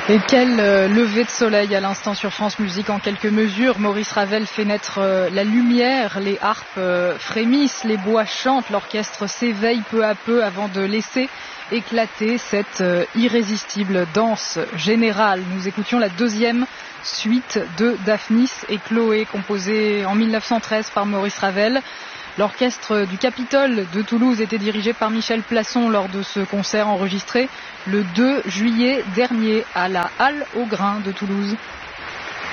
Et quel lever de soleil à l'instant sur France Musique. En quelques mesures, Maurice Ravel fait naître la lumière, les harpes frémissent, les bois chantent, l'orchestre s'éveille peu à peu avant de laisser éclater cette irrésistible danse générale. Nous écoutions la deuxième suite de Daphnis et Chloé, composée en 1913 par Maurice Ravel. L'orchestre du Capitole de Toulouse était dirigé par Michel Plasson lors de ce concert enregistré le 2 juillet dernier à la Halle aux Grains de Toulouse.